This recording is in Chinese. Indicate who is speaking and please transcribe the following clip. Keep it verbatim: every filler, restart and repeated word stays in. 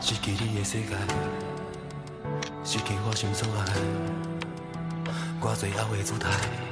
Speaker 1: 失去你的世界，失去我心所爱，我最后的姿态。